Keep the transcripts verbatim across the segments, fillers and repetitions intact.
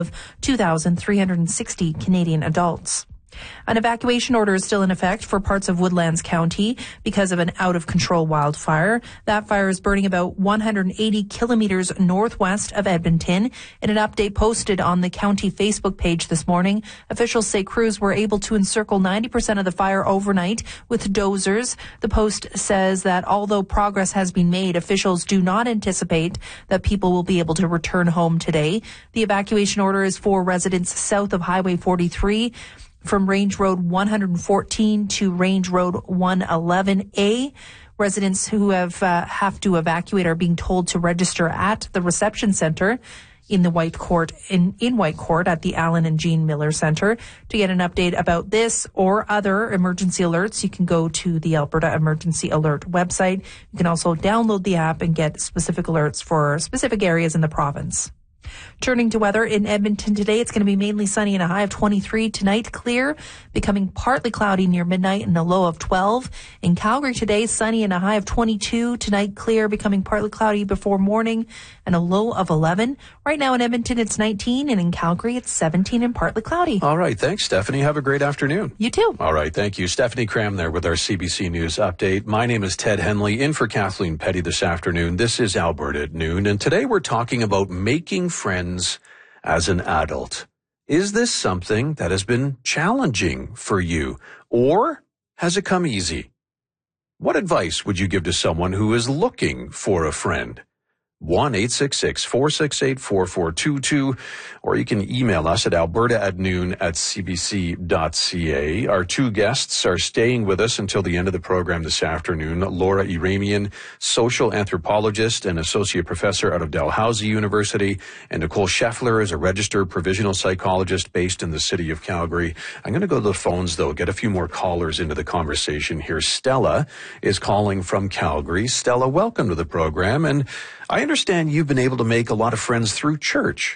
two thousand three hundred sixty Canadian adults. An evacuation order is still in effect for parts of Woodlands County because of an out-of-control wildfire. That fire is burning about one hundred eighty kilometers northwest of Edmonton. In an update posted on the county Facebook page this morning, officials say crews were able to encircle ninety percent of the fire overnight with dozers. The post says that although progress has been made, officials do not anticipate that people will be able to return home today. The evacuation order is for residents south of Highway forty-three, from Range Road one hundred fourteen to Range Road one eleven A. Residents who have uh, have to evacuate are being told to register at the reception center in the White Court in, in White Court at the Alan and Jean Miller Center. To get an update about this or other emergency alerts, you can go to the Alberta Emergency Alert website. You can also download the app and get specific alerts for specific areas in the province. Turning to weather in Edmonton today, it's going to be mainly sunny and a high of twenty-three. Tonight, clear, becoming partly cloudy near midnight and a low of twelve. In Calgary today, sunny and a high of twenty-two. Tonight, clear, becoming partly cloudy before morning and a low of eleven. Right now in Edmonton, it's nineteen, and in Calgary, it's seventeen and partly cloudy. All right. Thanks, Stephanie. Have a great afternoon. You too. All right. Thank you. Stephanie Cram there with our C B C News update. My name is Ted Henley, in for Kathleen Petty this afternoon. This is Alberta at Noon, and today we're talking about making friends as an adult. Is this something that has been challenging for you, or has it come easy? What advice would you give to someone who is looking for a friend? one eight six six, four six eight, four four two two, or you can email us at alberta at noon at c b c dot c a. Our two guests are staying with us until the end of the program this afternoon. Laura Iramian, social anthropologist and associate professor out of Dalhousie University, and Nicole Scheffler is a registered provisional psychologist based in the city of Calgary. I'm going to go to the phones, though, get a few more callers into the conversation here. Stella is calling from Calgary. Stella, welcome to the program, and I understand you've been able to make a lot of friends through church.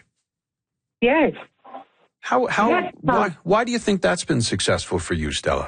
Yes. How, how, yes. why, why do you think that's been successful for you, Stella?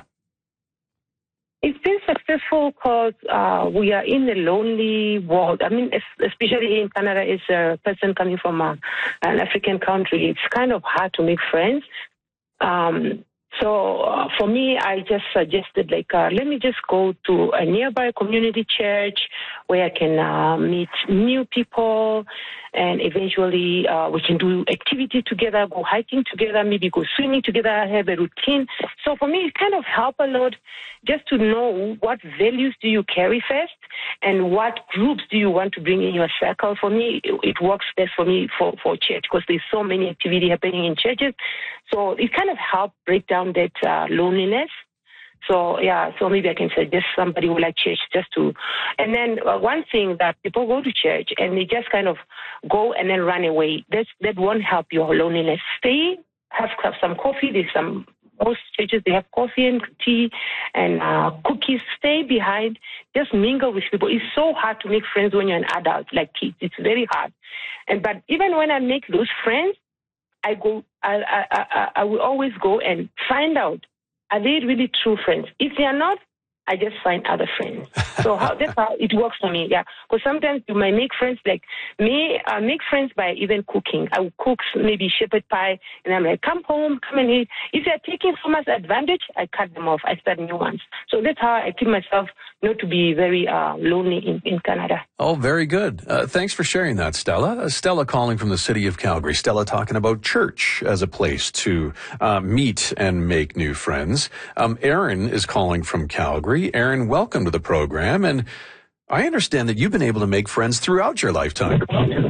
It's been successful because uh, we are in a lonely world. I mean, especially in Canada, as a person coming from a, an African country, it's kind of hard to make friends. Um, So uh, for me, I just suggested, like, uh, let me just go to a nearby community church where I can uh, meet new people, and eventually uh, we can do activity together, go hiking together, maybe go swimming together, have a routine. So for me, it kind of helped a lot just to know what values do you carry first and what groups do you want to bring in your circle. For me, it, it works best for me for, for church because there's so many activity happening in churches. So it kind of helped break down that uh, loneliness. So, yeah, so maybe I can suggest somebody who like church just to... And then uh, one thing that people go to church and they just kind of go and then run away. That's, that won't help your loneliness. Stay, have, have some coffee. There's some... Most churches, they have coffee and tea and uh, cookies. Stay behind. Just mingle with people. It's so hard to make friends when you're an adult, like kids. It's very hard. And But even when I make those friends, I go. I, I, I, I will always go and find out, are they really true friends? If they are not, I just find other friends. So how, that's how it works for me, yeah. Because sometimes you might make friends, like me, I make friends by even cooking. I will cook maybe shepherd pie, and I'm like, come home, come and eat. If they're taking so much advantage, I cut them off. I start new ones. So that's how I keep myself not to be very uh, lonely in, in Canada. Oh, very good. Uh, thanks for sharing that, Stella. Uh, Stella calling from the city of Calgary. Stella talking about church as a place to uh, meet and make new friends. Um, Aaron is calling from Calgary. Aaron, welcome to the program. And I understand that you've been able to make friends throughout your lifetime.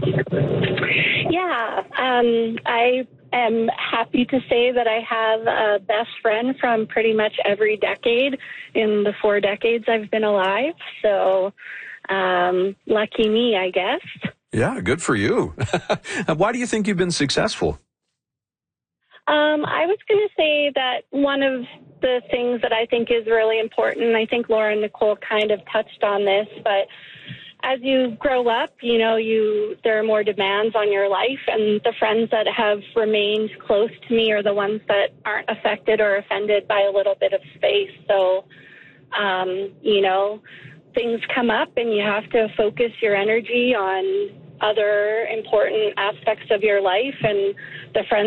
Yeah, um, I am happy to say that I have a best friend from pretty much every decade in the four decades I've been alive. So um, lucky me, I guess. Yeah, good for you. Why do you think you've been successful? Um, I was going to say that one of the things that I think is really important, I think Laura and Nicole kind of touched on this, but as you grow up, you know, you there are more demands on your life, and the friends that have remained close to me are the ones that aren't affected or offended by a little bit of space. So, um, you know, things come up and you have to focus your energy on other important aspects of your life, and the friends